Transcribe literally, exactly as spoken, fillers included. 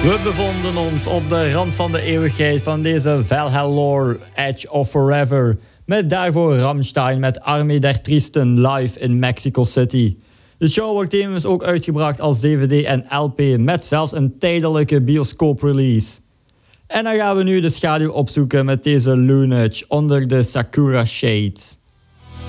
We bevonden ons op de rand van de eeuwigheid van deze Valhalla Edge of Forever. Met daarvoor Rammstein met Armee der Tristen live in Mexico City. De show wordt tevens ook uitgebracht als D V D en L P met zelfs een tijdelijke bioscooprelease. En dan gaan we nu de schaduw opzoeken met deze Lunage onder de Sakura Shades.